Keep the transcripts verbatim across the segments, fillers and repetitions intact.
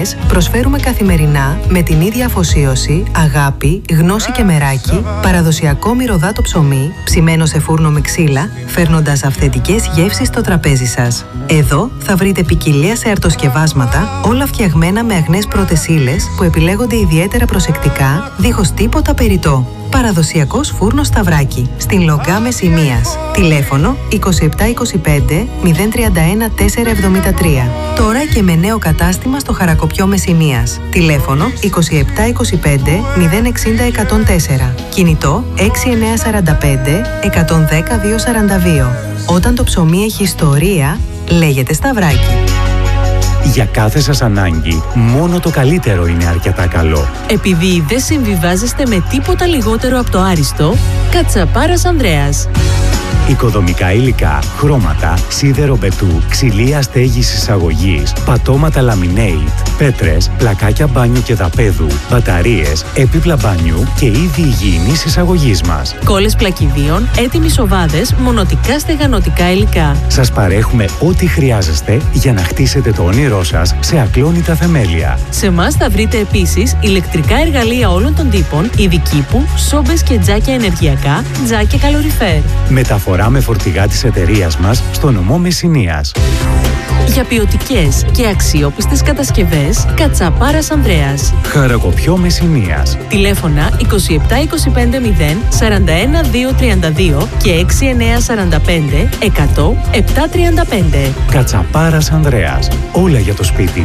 Προσφέρουμε καθημερινά με την ίδια αφοσίωση, αγάπη, γνώση και μεράκι παραδοσιακό μυρωδάτο ψωμί ψημένο σε φούρνο με ξύλα, φέρνοντας αυθεντικές γεύσεις στο τραπέζι σας. Εδώ θα βρείτε ποικιλία σε αρτοσκευάσματα, όλα φτιαγμένα με αγνές πρώτες ύλες που επιλέγονται ιδιαίτερα προσεκτικά, δίχως τίποτα περιττό. Παραδοσιακός φούρνος Σταυράκι, στην Λογκά Μεσσηνίας. Τηλέφωνο είκοσι επτά είκοσι πέντε μηδέν τριάντα ένα τετρακόσια εβδομήντα τρία. Τώρα και με νέο κατάστημα στο Χαρακοπιό Μεσσηνίας. Τηλέφωνο είκοσι επτά είκοσι πέντε μηδέν εξήντα εκατόν τέσσερα. Κινητό έξι εννιά τέσσερα πέντε εκατόν δέκα διακόσια σαράντα δύο. Όταν το ψωμί έχει ιστορία, λέγεται Σταυράκι. Για κάθε σας ανάγκη, μόνο το καλύτερο είναι αρκετά καλό. Επειδή δεν συμβιβάζεστε με τίποτα λιγότερο από το άριστο, Κατσαπάρας Ανδρέας. Οικοδομικά υλικά, χρώματα, σίδερο μπετού, ξυλία στέγης εισαγωγής, πατώματα laminate, πέτρες, πλακάκια μπάνιου και δαπέδου, μπαταρίες, έπιπλα μπάνιου και είδη υγιεινής εισαγωγής μας. Κόλλες πλακιδίων, έτοιμοι σοβάδες, μονοτικά στεγανοτικά υλικά. Σας παρέχουμε ό,τι χρειάζεστε για να χτίσετε το όνειρό σας σε ακλόνητα θεμέλια. Σε εμάς θα βρείτε επίσης ηλεκτρικά εργαλεία όλων των τύπων, ειδικήπου, σόμπες και τζάκια ενεργειακά, τζάκια καλοριφέρ. Μεταφορά με φορτηγά της εταιρείας μας στο νομό Μεσσηνίας. Για ποιοτικές και αξιόπιστες κατασκευές, Κατσαπάρας Ανδρέας. Χαρακοπιό Μεσσηνίας. Τηλέφωνα είκοσι επτά είκοσι πέντε μηδέν σαράντα ένα διακόσια τριάντα δύο και έξι εννιά σαράντα πέντε εκατό επτακόσια τριάντα πέντε. Κατσαπάρας Ανδρέας. Όλα για το σπίτι.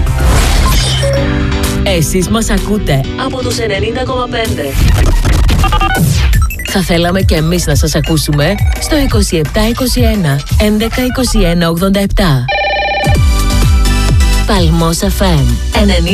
Εσείς μας ακούτε από τους ενενήντα κόμμα πέντε. Θα θέλαμε και εμείς να σας ακούσουμε στο είκοσι επτά είκοσι ένα έντεκα είκοσι ένα ογδόντα επτά. Παλμός εφ εμ ενενήντα